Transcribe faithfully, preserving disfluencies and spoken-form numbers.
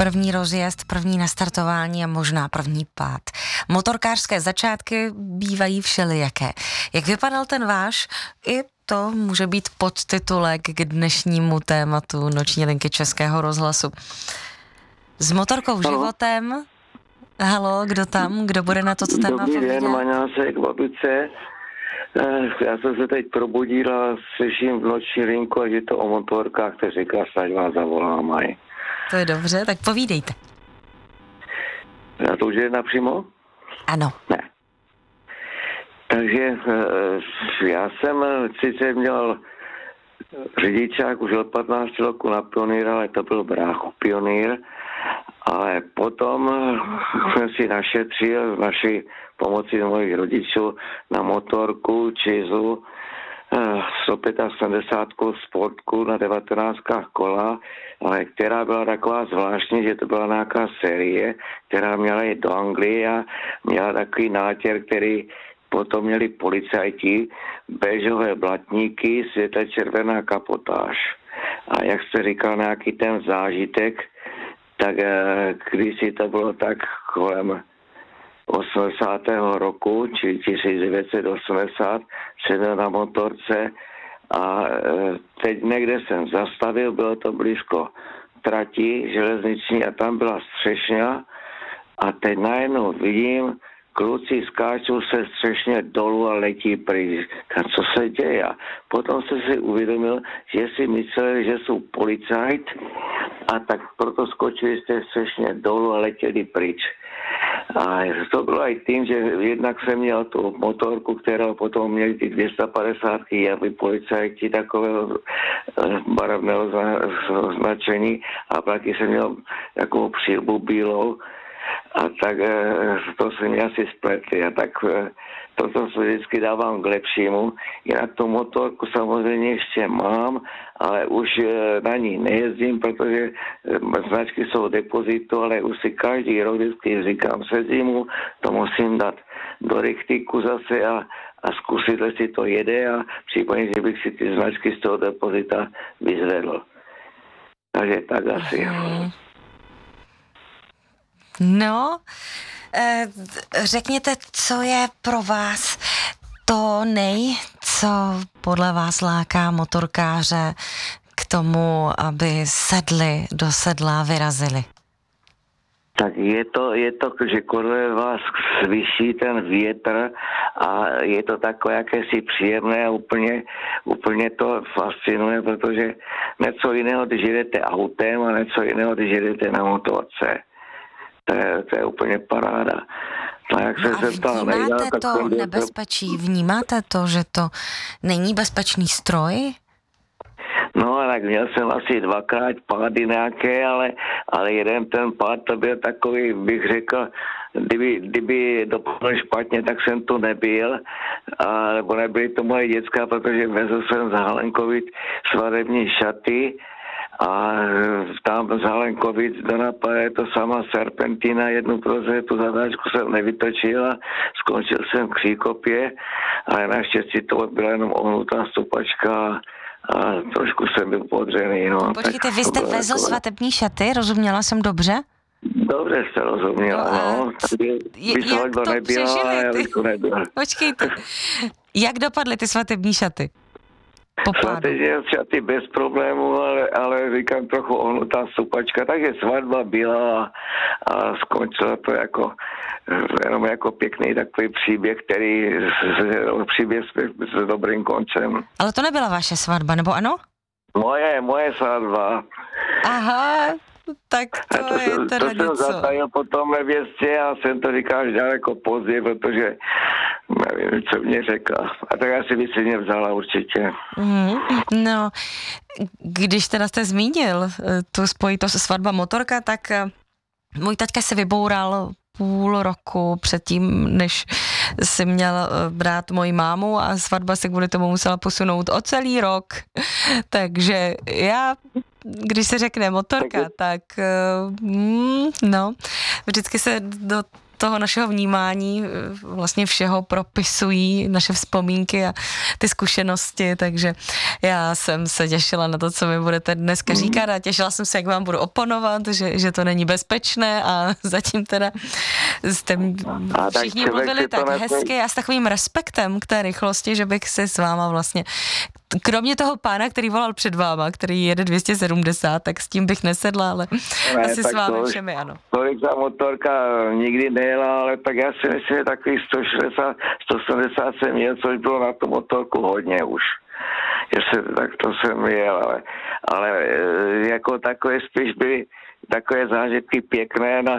První rozjezd, první nastartování a možná první pád. Motorkářské začátky bývají všelijaké. Jak vypadal ten váš? I to může být podtitulek k dnešnímu tématu Noční linky Českého rozhlasu. S motorkou Halo. životem. Halo, kdo tam? Kdo bude na toto téma Dobrý povídat? den, Maňásek, Babice. Eh, Já jsem se teď probudil a slyším v noční linku, a je to o motorkách, tak říká, ať vás zavolám. Aj. To je dobře, tak povídejte. A to už je napřímo? Ano. Ne. Takže eh, já jsem sice měl řidičák už od patnácti roku na Pionýr, ale to byl bráchu Pionýr. Ale potom jsem si našetřil naší pomocí mojich rodičů na motorku Čizu sto sedmdesát pět sportku na devatenáctkách kola, ale která byla taková zvláštní, že to byla nějaká série, která měla jít do Anglie a měla takový nátěr, který potom měli policajti, béžové blatníky, světle červená kapotáž. A jak jste říkal, nějaký ten zážitek, tak když si to bylo tak kolem osmdesátého roku, či tisíc devět set osmdesát, sedl na motorce a teď někde jsem zastavil, bylo to blízko trati železniční a tam byla střešňa a teď najednou vidím, kluci skáčou se střešně dolů a letí pryč. A co se děje? Potom jsem si uvědomil, že si mysleli, že jsou policajt a tak proto skočili z té střešně dolů a letěli pryč. A to bylo i tím, že jednak jsem měl tu motorku, kterou potom měli ty dvě stě padesát, aby policajti takového barevného značení a taky jsem měl takovou přilbu bílou. A tak to se mi asi spletli a tak toto se vždycky dávám k lepšímu. Jinak tu motorku samozřejmě ještě mám, ale už na ní nejezdím, protože značky jsou depozito, ale už si každý rok vždycky říkám se zimu, to musím dát do rechtiku zase a, a zkusit, jestli to jede a případně, že bych si ty značky z toho depozita vyzvedl. Takže tak asi. Hmm. No, řekněte, co je pro vás to nej, co podle vás láká motorkáře k tomu, aby sedli do sedla, vyrazili? Tak je to, je to, že kolem vás svisí ten větr a je to takové jakési příjemné a úplně, úplně to fascinuje, protože něco jiného, když jedete autem a něco jiného, když jedete na motorce. To je, to je úplně paráda. No jak se a zeptal, vnímáte nejde, to nebezpečí? Vnímáte to, že to není bezpečný stroj? No, tak měl jsem asi dvakrát pády nějaké, ale, ale jeden ten pád to byl takový, bych řekl, kdyby, kdyby dopadl špatně, tak jsem tu nebyl, a, nebo nebyly to moje děcka, protože vezl jsem z Halenkovic svadební šaty, a tam z Halenkovic do Napadu je to sama serpentina, jednu proze, tu zadáčku jsem nevytočil a skončil jsem k příkopě, ale naštěstí to byla jenom ohnutá stupačka a trošku jsem byl podřený. No. Počkejte, vy jste vezl svatební šaty, rozuměla jsem dobře? Dobře jste rozuměla, no. By, by jak to nebyla, přežili ty? Počkejte, jak dopadly ty svatební šaty? Svatební šaty bez problémů, ale, ale říkám trochu ohnutá stupačka, takže svatba byla a skončila to jako jenom jako pěkný takový příběh, který příběh s, s dobrým koncem. Ale to nebyla vaše svatba, nebo ano? Moje, moje svatba. Aha, tak to, to je jsem, teda to něco. To jsem zatajil potom nevěstě a jsem to říkal až daleko později, protože nevím, co mě řekla. A tak asi by si mě vzala určitě. Mm, no, když teda jste zmínil tu spojitost svatba motorka, tak můj taťka se vyboural půl roku předtím, než si měl brát moji mámu a svatba se kvůli tomu musela posunout o celý rok. Takže já, když se řekne motorka, tak mm, no, vždycky se do toho našeho vnímání vlastně všeho propisují naše vzpomínky a ty zkušenosti, takže já jsem se těšila na to, co mi budete dneska říkat a těšila jsem se, jak vám budu oponovat, že, že to není bezpečné a zatím teda jste všichni mluvili tak hezky a s takovým respektem k té rychlosti, že bych se s váma vlastně, kromě toho pána, který volal před váma, který jede dvě stě sedmdesát, tak s tím bych nesedla, ale ne, asi s vámi to, všemi ano. Tolik ta motorka nikdy nejela, ale tak já si myslím, že takový sto šedesát, sto sedmdesát jsem měl, což bylo na tu motorku hodně už. Jestli, tak to jsem jel, ale, ale jako takové spíš byly takové zážitky pěkné na